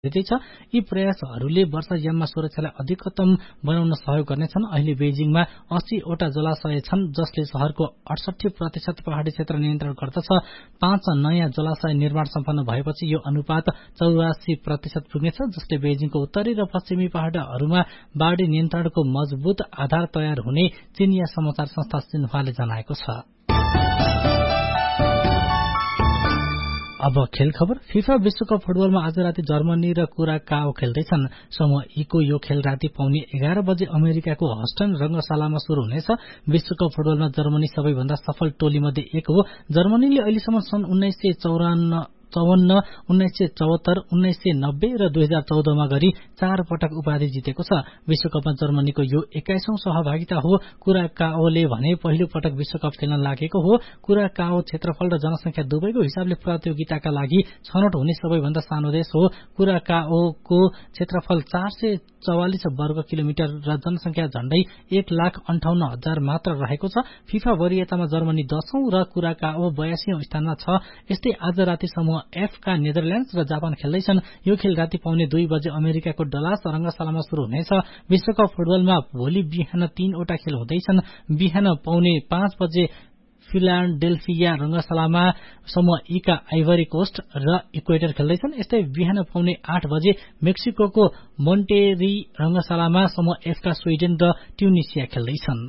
छ। यी प्रयासहरूले वर्षायाममा सुरक्षालाई अधिकतम बनाउन सहयोग गर्नेछन्। अहिले बेजिङमा 80 वटा जलाशय छन् जसले शहरको 68% पहाडी क्षेत्र नियन्त्रण गर्दछ। 5 नयाँ जलाशय निर्माण सम्पन्न भएपछि यो अनुपात 84% पुग्नेछ, जसले बेजिङको उत्तरी र पश्चिमी पहाडहरूमा बाढी नियन्त्रणको मजबुत आधार तयार हुने चीनिया समाचार संस्था सिन्हुवाले जनाएको छ। अब खेल खबर। फिफा विश्वकप फुटबलमा आज राति जर्मनी र कुराकाओ खेल्दैछन्। समूह ई को यो खेल राति पाउने 11 बजे अमेरिकाको हस्टन रंगशालामा शुरू हुनेछ। विश्वकप फुटबलमा जर्मनी सबैभन्दा सफल टोलीमध्ये एक हो। जर्मनीले अहिलेसम्म सन् 1954, 1974, 1990 र 2014 मा गरी 4 पटक उपाधि जितेको छ। विश्वकपमा जर्मनीको यो 21औं सहभागिता हो। कुराकाओले भने पहिलो पटक विश्वकप खेल्न लागेको हो। कुराकाओ क्षेत्रफल र जनसंख्या दुवैको हिसाबले प्रतियोगिताका लागि छनौट हुने सबैभन्दा सानो देश हो। कुराकाओको क्षेत्रफल 444 वर्ग किलोमिटर र जनसंख्या झण्डै 1,58,000 मात्र रहेको छ। फिफा वरियतामा जर्मनी 10औं र कुराकाओ 82औं स्थानमा छ। यस्तै आज राति समूह एफ का नेदरल्याण्ड्स र जापान खेल्दैछन्। यो खेल राति पाउने 2 बजे अमेरिकाको डलास रंगशालामा शुरू हुनेछ। विश्वकप फुटबलमा भोलि बिहान 3 वटा खेल हुँदैछन्। बिहान पाउने 5 बजे फिलाडेल्फिया रंगशालामा समूह ई का आइभरी कोस्ट र इक्वेटर खेल्दैछन्। यस्तै बिहान पाउने 8 बजे मेक्सिकोको मोन्टेरी रंगशालामा समूह एफ का स्वीडेन र ट्युनिसिया खेल्दैछन्।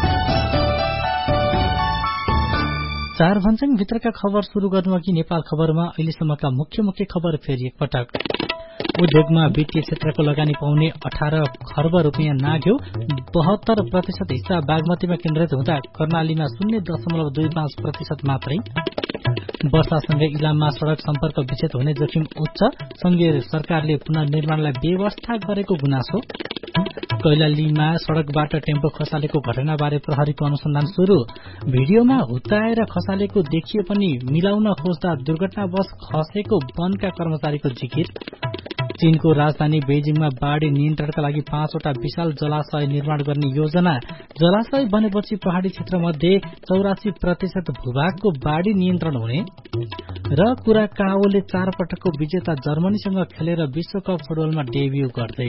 4 भन्छङ भित्रका खबर शुरू गर्नु अघि नेपाल खबरमा अहिलेसम्मका मुख्य खबर फेरि एकपटक। उद्योगमा वित्तीय क्षेत्रको लगानी पाउने 18 खर्ब रुपियाँ नाग्यो। 72% हिस्सा बागमतीमा केन्द्रित हुँदा कर्णालीमा 0.25% मात्रै। वर्षासँगै इलाममा सड़क सम्पर्क विच्छेद हुने जोखिम उच्च। संघीय सरकारले पुनर्निर्माणलाई व्यवस्था गरेको गुनासो। कैलालीमा सड़कबाट टेम्पो खसालेको घटनाबारे प्रहरीको अनुसन्धान शुरू। भिडियोमा हुत्ताएर खसालेको देखिए पनि मिलाउन खोज्दा दुर्घटनावश खसेको वनका कर्मचारीको जिकिर। चीनको राजधानी बेजिङमा बाढ़ी नियन्त्रणका लागि 5 वटा विशाल जलाशय निर्माण गर्ने योजना। जलाशय बनेपछि पहाड़ी क्षेत्रमध्ये 84% भूभागको बाढ़ी नियन्त्रण हुने। र कुराकाओले 4 पटकको विजेता जर्मनीसँग खेलेर विश्वकप फुटबलमा डेब्यू गर्दै।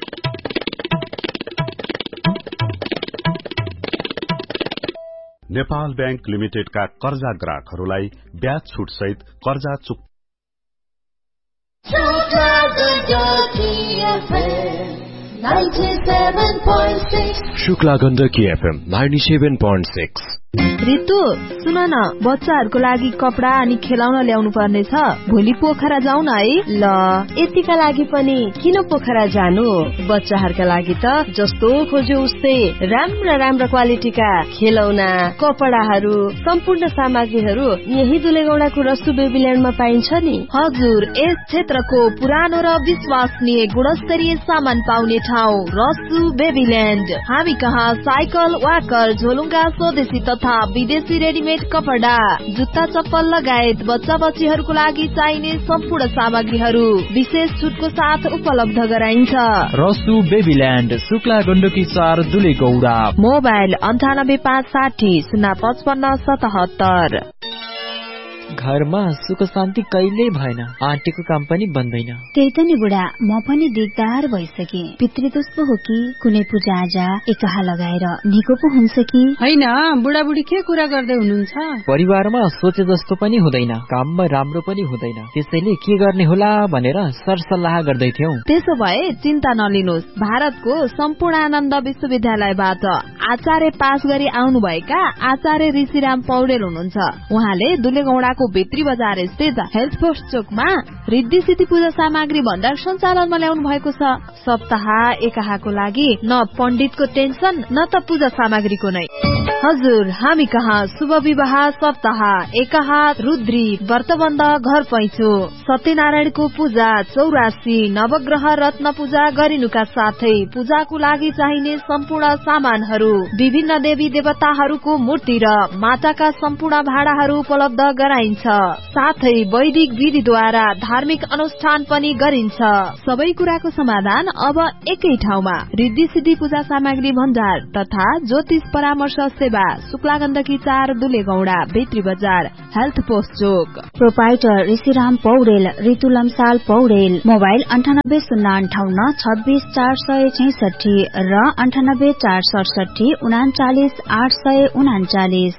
नेपाल बैंक लिमिटेडका कर्जा ग्राहकहरूलाई ब्याज छुट सहित कर्जा चुक्ता शुक्ला गण्डकी एफएम 97.6। रितु सुन न, बच्चाहरूको लागि कपडा अनि खेलाउन ल्याउनु पर्ने छ। भोलि पोखरा जाऊ न है। ल यतिका लागि पनि किन पोखरा जानु? बच्चाहरूका लागि त जस्तो खोज्यो उस्तै राम्रा क्वालिटीका खेलौना, कपडाहरू, सम्पूर्ण सामग्रीहरू यही दुलेगौडाको रसु बेबील्याण्डमा पाइन्छ नि। हजुर, यस क्षेत्रको पुरानो र विश्वसनीय गुणस्तरीय सामान पाउने ठाउँ रसु बेबील्याण्ड। हामी कहाँ साइकल, वाकर, झोलुङ्गा, स्वदेशी तथा विदेशी रेडिमेड कपडा, जुत्ता, चप्पल लगायत बच्चा बच्चीहरूको लागि चाहिने सम्पूर्ण सामग्रीहरू विशेष छुटको साथ उपलब्ध गराइन्छ। रसु बेबील्याण्ड, शुक्ला गण्डकी 4 दुलेगौडा। मोबाइल 9856 055 77। घरमा सुख शान्ति कहिल्यै भएन, आन्टीको काम पनि बन्दैन। त्यही त नि बुढा, म पनि दिगदार भइसके। पितृदोष पो हो कि कुनै पूजा आजा एकाहा लगाएर निको पो हुन्छ कि हैन? बुढाबुढी के कुरा गर्दै हुनुहुन्छ? परिवारमा सोचे जस्तो पनि हुँदैन, काममा राम्रो पनि हुँदैन, त्यसैले के गर्ने होला भनेर सरसल्लाह गर्दै थियौं। त्यसो भए चिन्ता नलिनुहोस्, भारतको सम्पूर्णानन्द विश्वविद्यालयबाट आचार्य पास गरी आउनुभएका आचार्य ऋषिराम पौडेल हुनुहुन्छ। उहाँले दुलेगौडाको भित्री बजार स्थित हेल्थ पोस्ट चोकमा रिद्धि सिद्धि पूजा सामग्री भण्डार सञ्चालनमा ल्याउनु भएको छ। सप्ताह एकाहाको लागि न पण्डितको टेन्सन न त पूजा सामग्रीको नै। हजुर, हामी कहाँ शुभ विवाह, सप्ताह एकाहा, रुद्री, व्रतबन्ध, घर पैँचो, सत्यनारायणको पूजा, चौरासी, नवग्रह रत्न पूजा गरिनुका साथै पूजाको लागि चाहिने सम्पूर्ण सामानहरू, विभिन्न देवी देवताहरूको मूर्ति र माटाका सम्पूर्ण भाँडाहरू उपलब्ध गराइन्छ। साथै वैदिक विधिद्वारा धार्मिक धार्मिक अनुष्ठान पनि गरिन्छ। सबै कुराको समाधान अब एकै ठाउँमा। रिद्धि सिद्धि पूजा सामग्री भण्डार तथा ज्योतिष परामर्श सेवा, शुक्ला गण्डकी 4 दुलेगौडा, भित्री बजार, हेल्थ पोस्ट चोक। प्रोपाइटर ऋषिराम पौडेल, ऋतु लम्साल पौडेल। मोबाइल 9808 26 466 र 98 467 39 839।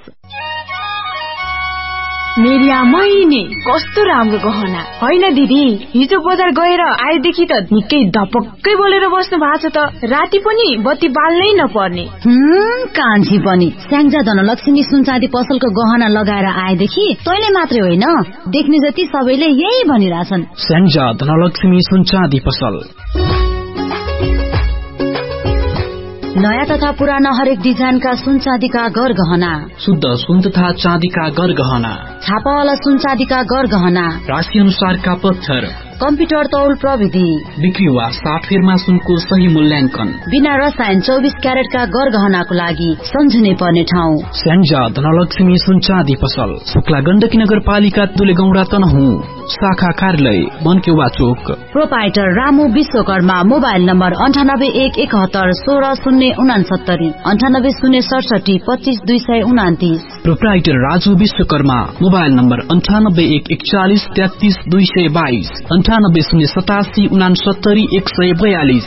मेरिया महिने कस्तो राम्रो गहना होइन दिदी। हिजो बजार गएर आएदेखि त निकै धपक्कै बोलेर बस्नु भएको छ त। राति पनि बत्ती बाल्नै नपर्ने। कान्छी पनि स्याङ्जा धनलक्ष्मी सुनचाँदी पसलको गहना लगाएर आएदेखि तैले मात्रै होइन, देख्ने जति सबैले यही भनिरहेछन्। स्याङ्जा धनलक्ष्मी सुनचाँदी पसल। नयाँ तथा पुराना हरेक डिजाइनका सुन चाँदीका गरगहना, शुद्ध सुन तथा चाँदीका गरगहना, छापावाला सुन चाँदीका गरगहना, राशि अनुसारका पत्थर, कम्प्युटर तौल प्रविधि, बिक्री वा साटफेरमा सुनको सही मूल्याङ्कन, बिना रसायन 24 क्यारेटका गरगहनाको लागि सम्झिनै पर्ने ठाउँ स्याङ्जा धनलक्ष्मी सुन चाँदी पसल, शुक्ला गण्डकी नगरपालिका दुलेगौडा तनहुँ, शाखा कार्यालय बनकेवा चोक। Proprietor Ramu Vishwakarma, mobile number 98 171 16 69 98 067 25 229। Proprietor Raju Vishwakarma, mobile number 98 141 33 222 98 087 69 142।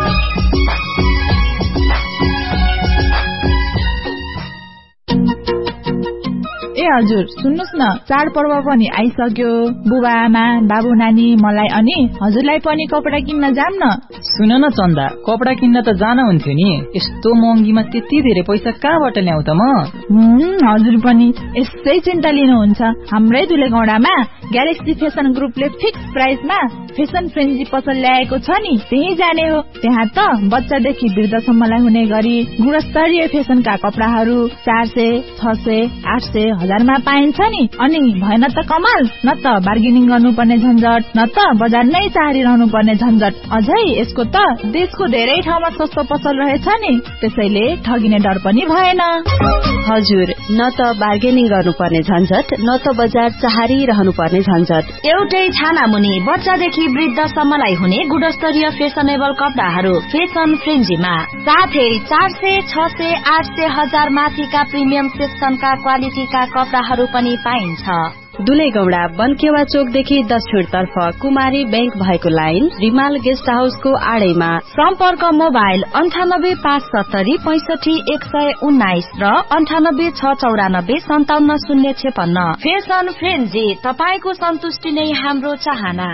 हजुर सुन्नुस् न, चाडपर्व पनि आइसक्यो। बुबा आमा बाबु नानी मलाई अनि हजुरलाई पनि कपडा किन्न जाम न। सुन न चन्दा, कपडा किन्न त जान हुन्थ्यो नि। यस्तो महँगीमा त्यति धेरै पैसा कहाँबाट ल्याउ त म? हजुर पनि यसै चिन्ता लिनुहुन्छ। हाम्रै दुलेगौडामा ग्यालेक्सी फेसन ग्रुपले फिक्स प्राइसमा फेसन फ्रेन्जी पसल ल्याएको छ नि, त्यही जाने हो। त्यहाँ त बच्चादेखि वृद्धसम्मलाई हुने गरी गुणस्तरीय फेसनका कपडाहरू 400, 600, 800, 1000 मा पाइन्छ नि। अनि भएन त कमाल, न त बार्गेनिङ गर्नुपर्ने झन्झट, न त बजार नै चाहरिरहनु पर्ने झन्झट। अझै यसको त देशको धेरै ठाउँमा सस्तो पसल रहेछ नि, त्यसैले ठगिने डर पनि भएन। हजुर, न त बार्गेनिङ गर्नुपर्ने झन्झट, न त बजार चाहरिरहनु पर्ने झन्झट। एउटै छाना मुनि बच्चादेखि वृद्धसम्मलाई हुने गुणस्तरीय फेसनेबल कपडाहरू फेसन फ्रेन्जीमा, साथै 400, 600, 800, 1000 माथिका प्रिमियम सेक्सनका क्वालिटीका कपडाहरू पनि पाइन्छ। दुलेगौडा बनकेवा चोकदेखि दक्षिणतर्फ कुमारी बैंक भएको लाइन रिमाल गेस्ट हाउसको आडैमा। सम्पर्क मोबाइल 98 570 65 119 र 98 694 57 056। फेसन फ्रेन्जी, तपाईको सन्तुष्टि नै हाम्रो चाहना।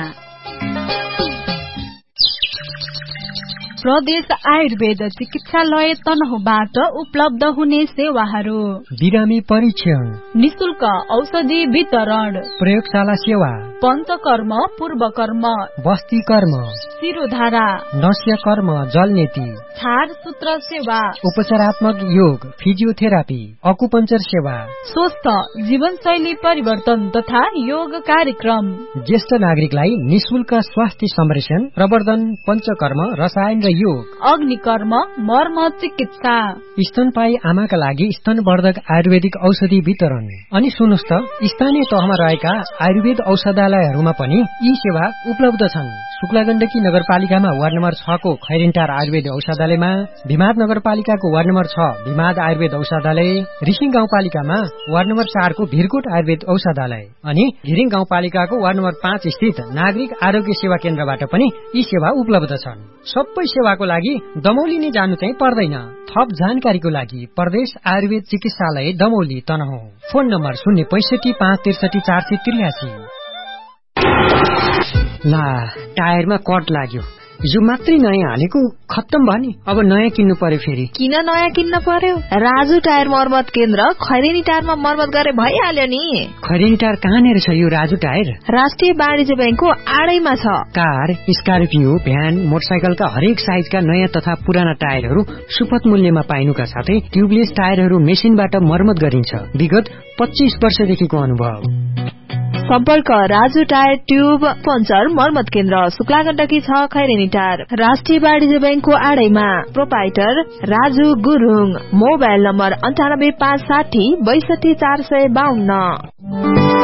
प्रदेश आयुर्वेद चिकित्सालय तनहुबाट उपलब्ध हुने सेवाहरू: बिरामी परीक्षण, निशुल्क औषधि वितरण, प्रयोगशाला सेवा, पञ्चकर्म पूर्वकर्म, बस्ती कर्म, शिरोधारा, नस्य कर्म, जलनेती, छार सूत्र सेवा, उपचारात्मक योग, फिजियोथेरापी, अकुपञ्चर सेवा, स्वस्थ जीवनशैली परिवर्तन तथा योग कार्यक्रम, ज्येष्ठ नागरिकलाई निशुल्क स्वास्थ्य संरक्षण, प्रवर्धन, पञ्चकर्म, रसायन र योग, अग्निकर्म, मर्म चिकित्सा, स्तनपायी आमाका लागि स्तनवर्धक आयुर्वेदिक औषधि वितरण। अनि सुन्नुहोस् त, स्थानीय तहमा रहेका आयुर्वेद औषधालयहरूमा पनि यी सेवा उपलब्ध छन्। शुक्ला गण्डकी नगरपालिकामा वार्ड नम्बर 6 को खैरेन्टार आयुर्वेद औषधालयमा, भिमाद नगरपालिकाको वार्ड नम्बर 6 भिमाद आयुर्वेद औषधालय, रिसिङ गाउँपालिकामा वार्ड नम्बर 4 को भिरकोट आयुर्वेद औषधालय, अनि घिरिङ गाउँपालिकाको वार्ड नम्बर 5 स्थित नागरिक आरोग्य सेवा केन्द्रबाट पनि यी सेवा उपलब्ध छन्। सबै सेवाको लागि दमौली नै जानु चाहिँ पर्दैन। थप जानकारीको लागि प्रदेश आयुर्वेद चिकित्सालय दमौली तनहुँ। Phone number 065 563 483। ला, टायरमा कट लाग्यो। हिजो मात्रै नयाँ हालेको खत्तम भयो नि, अब नयाँ किन्नु पर्यो फेरि। किन नयाँ किन्न पर्यो? राजु टायर मर्मत केन्द्र खैरेनी टायरमा मर्मत गरे भइहाल्यो नि। खैरेनी टायर कहाँनिर छ यो राजु टायर? राष्ट्रिय वाणिज्य बैंकको आडैमा छ। कार, स्कर्पियो, भ्यान, मोटरसाइकलका हरेक साइजका नयाँ तथा पुराना टायरहरू सुपथ मूल्यमा पाइनुका साथै ट्युबलेस टायरहरू मेसिनबाट मर्मत गरिन्छ। विगत 25 वर्षदेखिको अनुभव। सम्पर्क राजु टायर ट्युब पञ्चर मर्मत केन्द्र, शुक्ला गण्डकी 6 खैरेनी टायर, राष्ट्रिय वाणिज्य बैंकको आडैमा। Proprietor Raju Gurung, mobile number 98 560 62 452।